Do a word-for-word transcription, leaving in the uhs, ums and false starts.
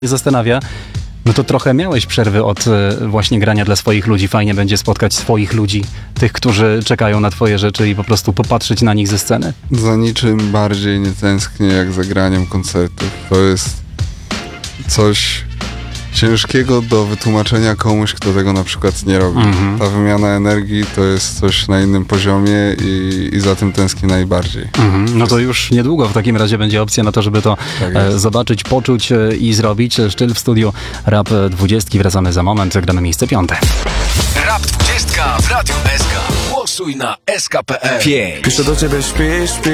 zastanawia, no to trochę miałeś przerwy od e, właśnie grania dla swoich ludzi. Fajnie będzie spotkać swoich ludzi, tych, którzy czekają na twoje rzeczy i po prostu popatrzeć na nich ze sceny. Za niczym bardziej nie tęsknię jak za graniem koncertów. To jest coś ciężkiego do wytłumaczenia komuś, kto tego na przykład nie robi. Mhm. Ta wymiana energii to jest coś na innym poziomie i, i za tym tęsknię najbardziej. Mhm. No to już niedługo w takim razie będzie opcja na to, żeby to Tak e, jest. zobaczyć, poczuć e, i zrobić. Sztyl w studiu Rap dwudziestki. Wracamy za moment. Gramy miejsce piąte. Rap dwudziestka w Radiu S K. Głosuj na S K kropka P L. Piszę do ciebie, śpi, śpi.